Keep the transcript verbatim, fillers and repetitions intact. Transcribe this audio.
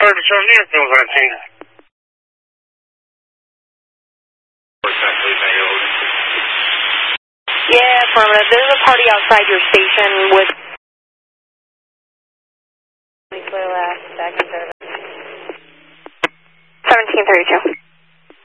Purpose on the Bill nineteen. Yeah, affirmative. There's a party outside your station with... seventeen thirty-two.